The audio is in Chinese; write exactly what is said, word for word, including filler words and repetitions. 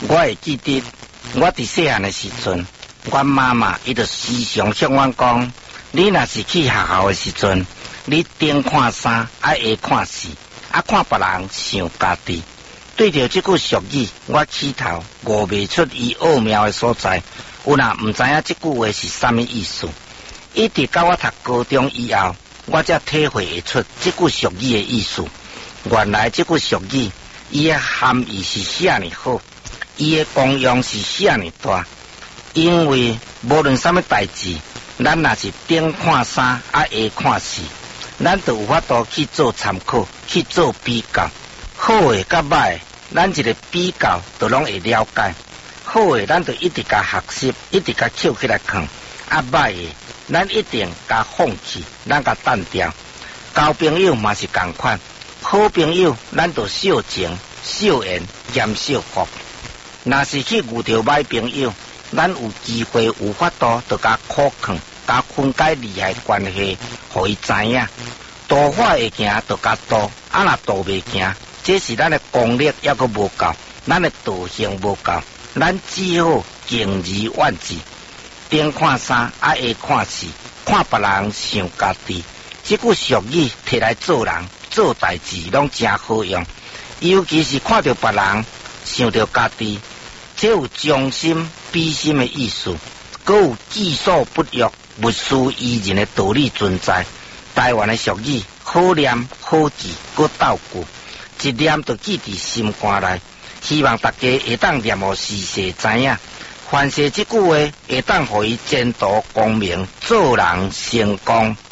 我会记得，我伫细汉的时阵，阮妈妈伊就时常向阮讲，你若是去学校的时阵，你顶看三，啊下看四，啊看别人想家己。对着这句俗语，我起头悟袂出伊奥妙的所在，有若毋知影这句话是啥物意思。一直到我读高中以后，我才体会会出这句俗语的意思。原来这句俗语，伊的含义是遐尼好，伊的功用是遐尼大。因为无论啥物代志，咱若是顶看三，啊下看四，咱就有法度去做参考，去做比较。好诶，甲歹诶，咱一个比较，就拢会了解。好诶，咱就一直甲学习，一直甲捡起来看；啊，歹诶，咱一定甲放弃，咱甲淡掉。交朋友嘛是共款，好朋友咱就少情、少言、兼少福。若是去遇到歹朋友，咱有机会有法度，就甲苦劝，甲分解利害关系，互伊知影。道法会行，就甲道；啊，若道袂行，这是咱的功力还阁无够，咱的道行无够，咱只好敬而远之。顶看三，啊下看四，看别人想家己。这句俗语摕来做人、做代志，拢真好用。尤其是看到别人想到家己，这有将心比心的意思，阁有己所不欲，勿施于人的道理存在。台湾的俗语好念好记，阁斗久。一念就记伫心肝内，希望大家会当念互时时知影。凡是这句话，会当互伊前途光明，做人成功。